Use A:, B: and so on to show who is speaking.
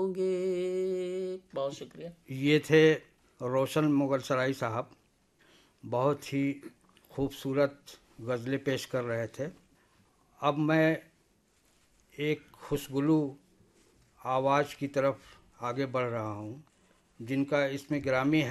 A: होंगे। बहुत शुक्रिया।
B: ये थे रोशन मुगल सराय साहब, बहुत ही खूबसूरत गज़लें पेश कर रहे थे। अब मैं एक खुशगुलू आवाज़ की तरफ आगे बढ़ रहा हूँ, जिनका इसमें ग्रामी है